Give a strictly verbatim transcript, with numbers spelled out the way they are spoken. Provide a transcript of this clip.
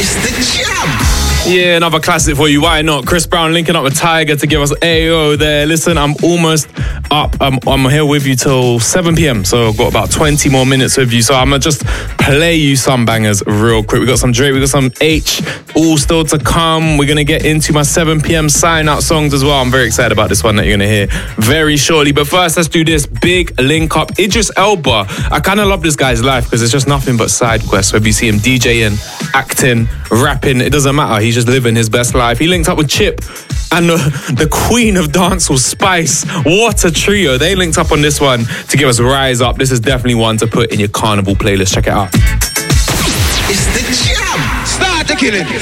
It's the jam. Yeah, another classic for you. Why not? Chris Brown linking up with Tiger to give us A O there. Listen, I'm almost up. I'm, I'm here with you till seven p.m. So I've got about twenty more minutes with you. So I'm going to just play you some bangers real quick. We got some Drake, we got some H, all still to come. We're going to get into my seven p.m. sign out songs as well. I'm very excited about this one that you're going to hear very shortly. But first, let's do this big link up. Idris Elba. I kind of love this guy's life because it's just nothing but side quests. Whether you see him DJing, acting, rapping, it doesn't matter. He's just living his best life. He linked up with Chip and the, the queen of dancehall, Spice. What a trio. They linked up on this one to give us Rise Up. This is definitely one to put in your carnival playlist. Check it out. It's the jam. Start the killing.